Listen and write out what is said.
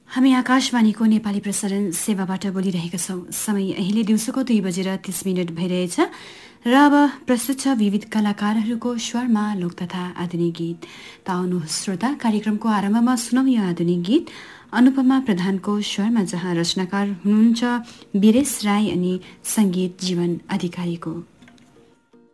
हामी आकाशवाणीको नेपाली प्रसारण सेवाबाट बोलिरहेका छौँ। समय अहिले दिउँसोको 2:30 भइरहेछ र अब प्रस्तुत छ विविध कलाकारहरूको स्वरमा लोक तथा आधुनिक गीत। त आउनुहोस् श्रोता, कार्यक्रमको आरम्भमा सुनौँ यो आधुनिक गीत अनुपमा प्रधानको स्वरमा, जहाँ रचनाकार हुनुहुन्छ वीरेश राई अनि सङ्गीत जीवन अधिकारीको।